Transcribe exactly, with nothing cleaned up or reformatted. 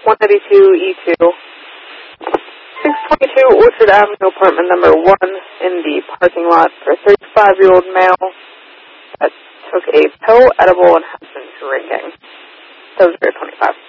one eighty-two E two. six twenty-two Orchard Avenue, apartment number one, in the parking lot for a thirty-five-year-old male that took a pill, edible, and has been drinking. That was very twenty-five.